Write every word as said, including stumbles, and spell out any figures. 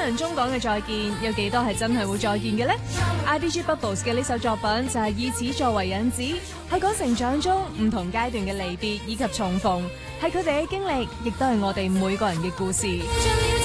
輪中講嘅再見，有幾多係真係會再見嘅呢？ I D G Bubbles 嘅呢首作品就係以此作為引子，去講成長中唔同階段嘅離別以及重逢，係佢哋嘅經歷，亦都係我哋每個人嘅故事。